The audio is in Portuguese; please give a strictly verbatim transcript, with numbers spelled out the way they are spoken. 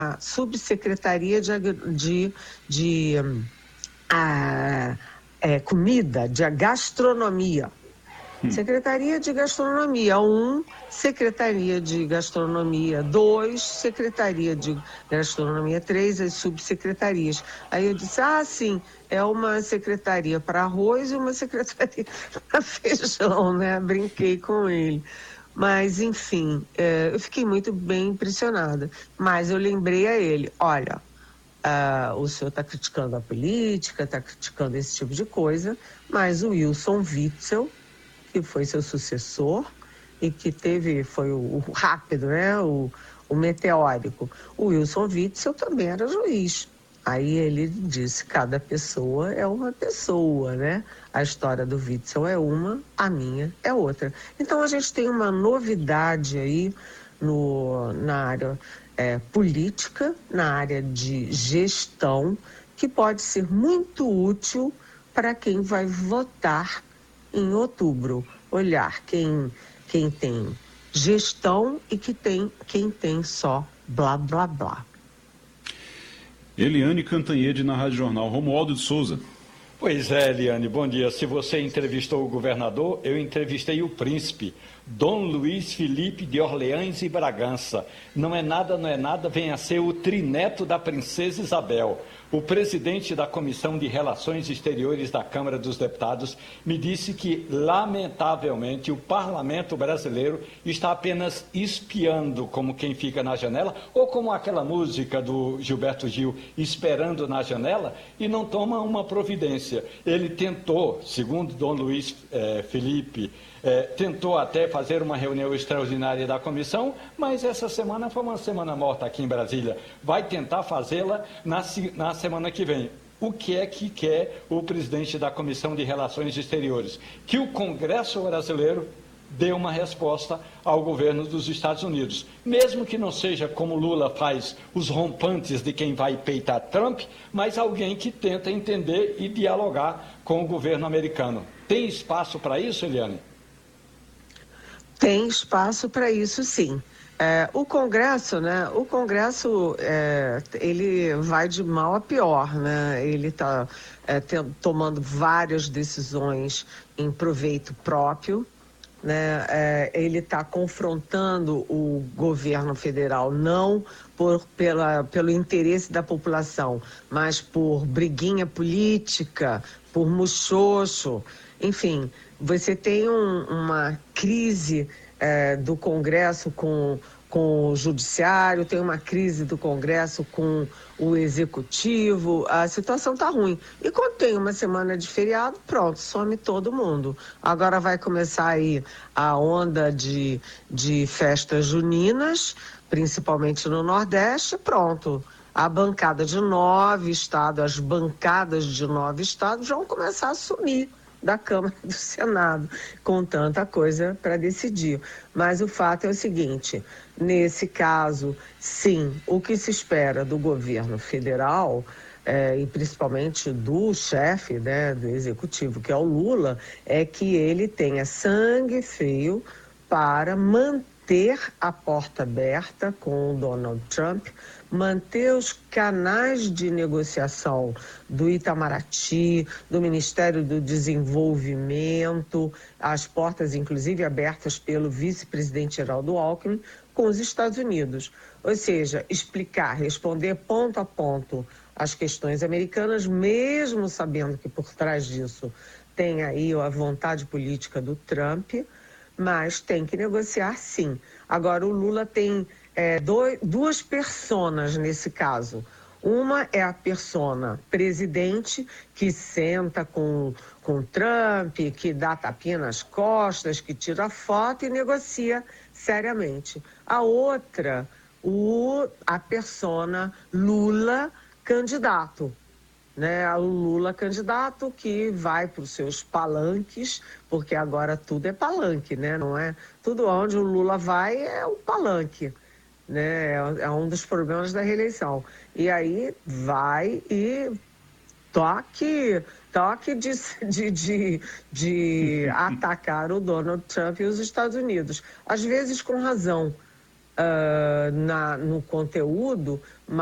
subsecretaria de, de, de a, é, comida, de gastronomia. Hum. Secretaria de Gastronomia um, Secretaria de Gastronomia dois, Secretaria de Gastronomia três, as subsecretarias. Aí eu disse, ah, sim, é uma secretaria para arroz e uma secretaria para feijão, né? Brinquei com ele. Mas, enfim, é, eu fiquei muito bem impressionada. Mas eu lembrei a ele, olha, uh, o senhor está criticando a política, está criticando esse tipo de coisa, mas o Wilson Witzel, que foi seu sucessor e que teve, foi o, o rápido, né, o, o meteórico. O Wilson Witzel também era juiz. Aí ele disse, cada pessoa é uma pessoa, né? A história do Witzel é uma, a minha é outra. Então a gente tem uma novidade aí no, na área é, política, na área de gestão, que pode ser muito útil para quem vai votar em outubro. Olhar quem, quem tem gestão e que tem, quem tem só blá, blá, blá. Eliane Cantanhede na Rádio Jornal. Romualdo de Souza. Pois é, Eliane, bom dia. Se você entrevistou o governador, eu entrevistei o príncipe, Dom Luiz Felipe de Orleans e Bragança. Não é nada, não é nada, vem a ser o trineto da princesa Isabel. O presidente da Comissão de Relações Exteriores da Câmara dos Deputados me disse que, lamentavelmente, o parlamento brasileiro está apenas espiando como quem fica na janela, ou como aquela música do Gilberto Gil, esperando na janela, e não toma uma providência. Ele tentou, segundo Dom Luiz eh, Felipe, eh, tentou até fazer uma reunião extraordinária da comissão, mas essa semana foi uma semana morta aqui em Brasília. Vai tentar fazê-la na, na semana que vem. O que é que quer o presidente da Comissão de Relações Exteriores? Que o Congresso brasileiro dê uma resposta ao governo dos Estados Unidos. Mesmo que não seja como Lula faz, os rompantes de quem vai peitar Trump, mas alguém que tenta entender e dialogar com o governo americano. Tem espaço para isso, Eliane? Tem espaço para isso, sim. É, o Congresso, né? O Congresso, é, ele vai de mal a pior, né? Ele está é, tomando várias decisões em proveito próprio, né? É, ele está confrontando o governo federal não por, pela, pelo interesse da população, mas por briguinha política, por muxoxo, enfim. Você tem um, uma crise é, do Congresso com, com o Judiciário, tem uma crise do Congresso com o Executivo, a situação está ruim. E quando tem uma semana de feriado, pronto, some todo mundo. Agora vai começar aí a onda de, de festas juninas, principalmente no Nordeste, pronto. A bancada de nove estados, as bancadas de nove estados vão começar a sumir da Câmara e do Senado, com tanta coisa para decidir. Mas o fato é o seguinte, nesse caso, sim, o que se espera do governo federal, é, e principalmente do chefe, né, do executivo, que é o Lula, é que ele tenha sangue frio para manter a porta aberta com o Donald Trump, manter os canais de negociação do Itamaraty, do Ministério do Desenvolvimento, as portas inclusive abertas pelo vice-presidente Geraldo Alckmin com os Estados Unidos. Ou seja, explicar, responder ponto a ponto as questões americanas, mesmo sabendo que por trás disso tem aí a vontade política do Trump, mas tem que negociar sim. Agora, o Lula tem é, dois, duas personas nesse caso. Uma é a persona presidente, que senta com, com Trump, que dá tapinha nas costas, que tira foto e negocia seriamente. A outra, o, a persona Lula candidato. Né, o Lula candidato que vai para os seus palanques, porque agora tudo é palanque, né? Não é? Tudo onde o Lula vai é o palanque, né? É um dos problemas da reeleição. E aí vai e toque, toque de, de, de, de atacar o Donald Trump e os Estados Unidos. Às vezes com razão. Uh, na, no conteúdo,